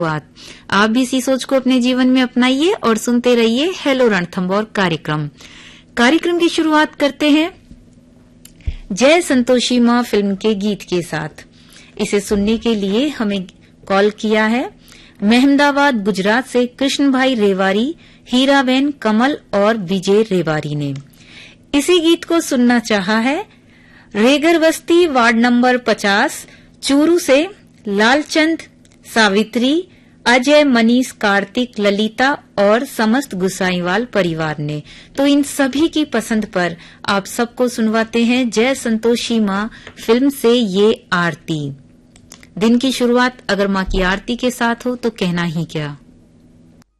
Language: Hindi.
बात। आप भी इसी सोच को अपने जीवन में अपनाइए और सुनते रहिए हेलो रणथंभौर कार्यक्रम की शुरुआत करते हैं जय संतोषी मां फिल्म के गीत के साथ। इसे सुनने के लिए हमें कॉल किया है महमदाबाद गुजरात से कृष्ण भाई रेवारी, हीराबेन, कमल और विजय रेवारी ने। इसी गीत को सुनना चाहा है रेगर बस्ती वार्ड नंबर 50 चूरू से लालचंद, सावित्री, अजय, मनीष, कार्तिक, ललिता और समस्त गुसाईवाल परिवार ने। तो इन सभी की पसंद पर आप सबको सुनवाते हैं जय संतोषी मां फिल्म से ये आरती। दिन की शुरुआत अगर मां की आरती के साथ हो तो कहना ही क्या।